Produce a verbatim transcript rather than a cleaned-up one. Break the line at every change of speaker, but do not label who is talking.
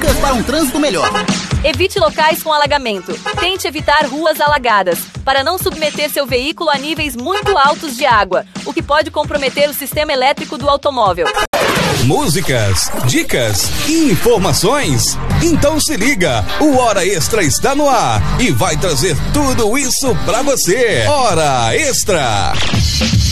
Dicas para um trânsito melhor.
Evite locais com alagamento. Tente evitar ruas alagadas, para não submeter seu veículo a níveis muito altos de água, o que pode comprometer o sistema elétrico do automóvel.
Músicas, dicas e informações? Então se liga, o Hora Extra está no ar e vai trazer tudo isso pra você. Hora Extra!